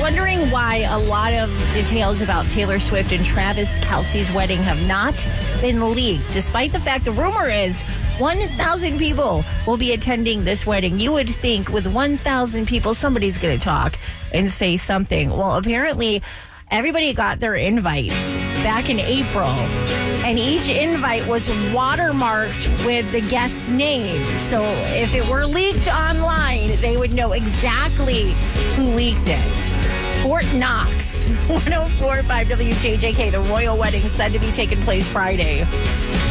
wondering why a lot of details about Taylor Swift and Travis Kelce's wedding have not been leaked, despite the fact the rumor is 1,000 people will be attending this wedding. You would think with 1,000 people, somebody's going to talk and say something. Well, apparently, everybody got their invites back in April, and each invite was watermarked with the guest's name. So if it were leaked online, they would know exactly who leaked it. Fort Knox, 104.5 WJJK, the royal wedding said to be taking place Friday.